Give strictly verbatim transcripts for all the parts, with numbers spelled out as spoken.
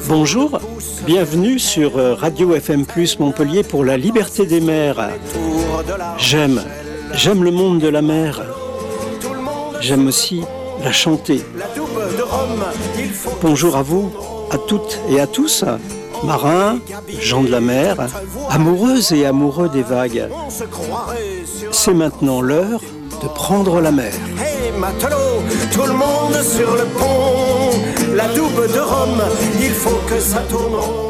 Bonjour, bienvenue sur Radio F M plus Montpellier pour la liberté des mers. J'aime, j'aime le monde de la mer. J'aime aussi la chanter. Bonjour à vous, à toutes et à tous, marins, gens de la mer, amoureuses et amoureux des vagues. C'est maintenant l'heure de prendre la mer. Hey matelot, tout le monde sur le pont, la double de Rome, il faut que ça tourne rond.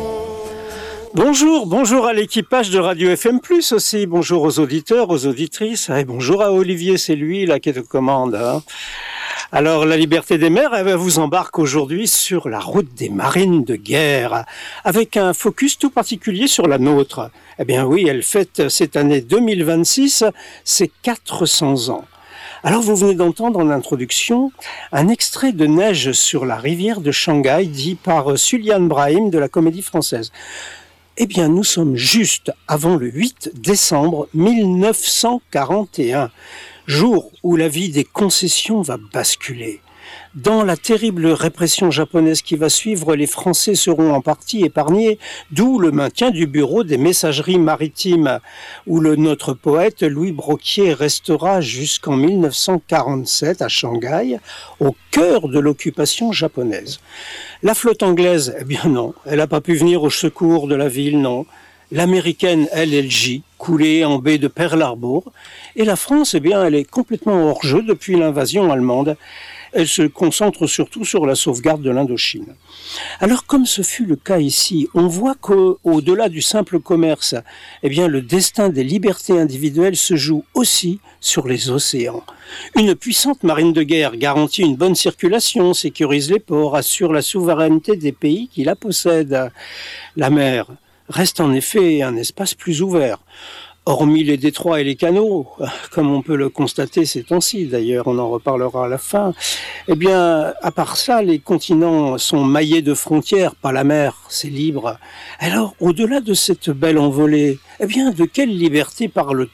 Bonjour, bonjour à l'équipage de Radio F M plus aussi, bonjour aux auditeurs, aux auditrices, et bonjour à Olivier, c'est lui là qui est aux commandes. Hein. Alors la liberté des mers, elle vous embarque aujourd'hui sur la route des marines de guerre, avec un focus tout particulier sur la nôtre. Eh bien oui, elle fête cette année deux mille vingt-six ses quatre cents ans. Alors vous venez d'entendre en introduction un extrait de Neige sur la rivière de Shanghai dit par Sulian Brahim de la Comédie Française. Eh bien nous sommes juste avant le huit décembre mille neuf cent quarante et un, jour où la vie des concessions va basculer. Dans la terrible répression japonaise qui va suivre, les Français seront en partie épargnés, d'où le maintien du bureau des messageries maritimes, où le, notre poète Louis Broquier restera jusqu'en mille neuf cent quarante-sept à Shanghai, au cœur de l'occupation japonaise. La flotte anglaise, eh bien non, elle n'a pas pu venir au secours de la ville, non. L'américaine L L J, coulée en baie de Pearl Harbor, et la France, eh bien, elle est complètement hors jeu depuis l'invasion allemande. Elle se concentre surtout sur la sauvegarde de l'Indochine. Alors, comme ce fut le cas ici, on voit qu'au-delà du simple commerce, eh bien, le destin des libertés individuelles se joue aussi sur les océans. Une puissante marine de guerre garantit une bonne circulation, sécurise les ports, assure la souveraineté des pays qui la possèdent. La mer reste en effet un espace plus ouvert. Hormis les détroits et les canaux, comme on peut le constater ces temps-ci, d'ailleurs on en reparlera à la fin, eh bien, à part ça, les continents sont maillés de frontières, pas la mer, c'est libre. Alors, au-delà de cette belle envolée, eh bien, de quelle liberté parle-t-on ?